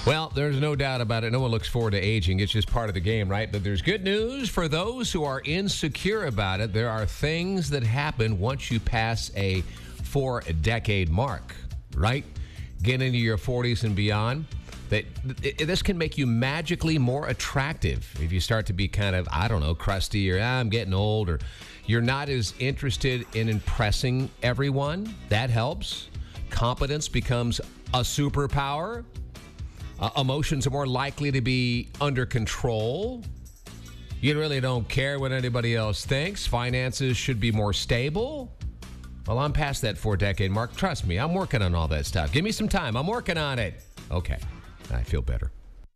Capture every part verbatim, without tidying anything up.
Well, there's no doubt about it. No one looks forward to aging. It's just part of the game, right? But there's good news for those who are insecure about it. There are things that happen once you pass a four-decade mark, right? Get into your forties and beyond. That it, this can make you magically more attractive if you start to be kind of, I don't know, crusty or ah, I'm getting old, or you're not as interested in impressing everyone. That helps. Competence becomes a superpower. Uh, emotions are more likely to be under control. You really don't care what anybody else thinks. Finances should be more stable. Well, I'm past that four-decade mark. Trust me, I'm working on all that stuff. Give me some time. I'm working on it. Okay, I feel better.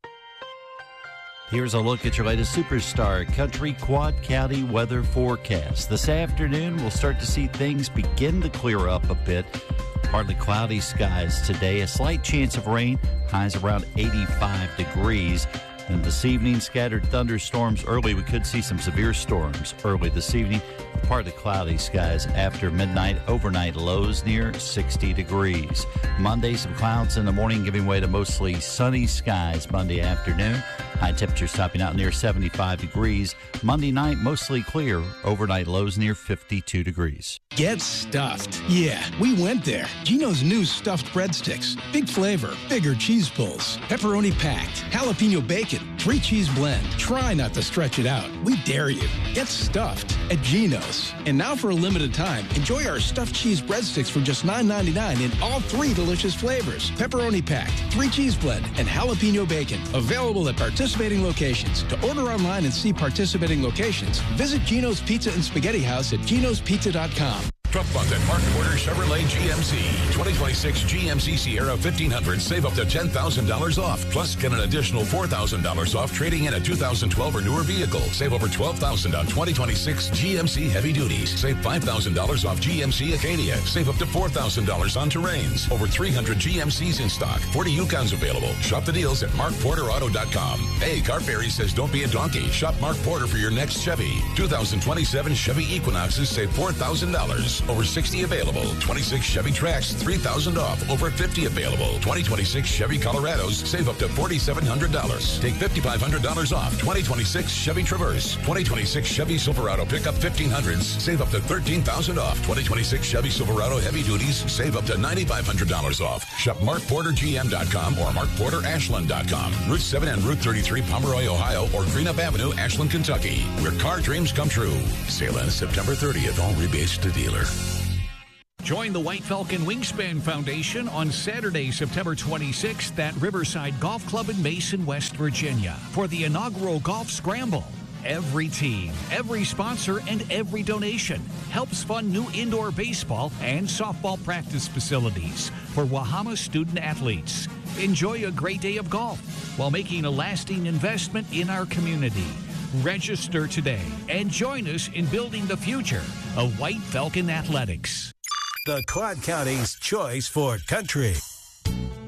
Here's a look at your latest Superstar Country Quad County weather forecast. This afternoon, we'll start to see things begin to clear up a bit. Partly cloudy skies today, a slight chance of rain, highs around eighty-five degrees. And this evening, scattered thunderstorms early. We could see some severe storms early this evening. Partly cloudy skies after midnight, overnight lows near sixty degrees. Monday, some clouds in the morning, giving way to mostly sunny skies Monday afternoon. High temperatures topping out near seventy-five degrees. Monday night, mostly clear. Overnight lows near fifty-two degrees. Get stuffed. Yeah, we went there. Geno's new stuffed breadsticks. Big flavor, bigger cheese pulls, pepperoni packed, jalapeno bacon, three cheese blend. Try not to stretch it out. We dare you. Get stuffed at Geno's. And now for a limited time, enjoy our stuffed cheese breadsticks for just nine ninety-nine in all three delicious flavors. Pepperoni packed, three cheese blend, and jalapeno bacon. Available at participating locations. To order online and see participating locations, visit Geno's Pizza and Spaghetti House at genos pizza dot com. Trump Month at Mark Porter Chevrolet G M C. twenty twenty-six G M C Sierra fifteen hundred. Save up to ten thousand dollars off. Plus, get an additional four thousand dollars off trading in a two thousand twelve or newer vehicle. Save over twelve thousand dollars on twenty twenty-six G M C Heavy Duties. Save five thousand dollars off G M C Acadia. Save up to four thousand dollars on Terrains. Over three hundred G M Cs in stock. forty Yukons available. Shop the deals at mark porter auto dot com. Hey, Car Fairy says don't be a donkey. Shop Mark Porter for your next Chevy. two thousand twenty-seven Chevy Equinoxes save four thousand dollars. Over sixty available. twenty-six Chevy Trax, three thousand dollars off. Over fifty available. twenty twenty-six Chevy Colorados, save up to four thousand seven hundred dollars. Take five thousand five hundred dollars off. twenty twenty-six Chevy Traverse. twenty twenty-six Chevy Silverado Pickup fifteen hundreds, save up to thirteen thousand dollars off. twenty twenty-six Chevy Silverado Heavy Duties, save up to nine thousand five hundred dollars off. Shop mark porter g m dot com or mark porter ashland dot com. Route seven and Route thirty-three, Pomeroy, Ohio, or Greenup Avenue, Ashland, Kentucky, where car dreams come true. Sale ends September thirtieth. All rebates to dealer. Join the White Falcon Wingspan Foundation on Saturday, September twenty-sixth at Riverside Golf Club in Mason, West Virginia for the inaugural Golf Scramble. Every team, every sponsor, and every donation helps fund new indoor baseball and softball practice facilities for Wahama student athletes. Enjoy a great day of golf while making a lasting investment in our community. Register today and join us in building the future of White Falcon Athletics. The Quad County's choice for country.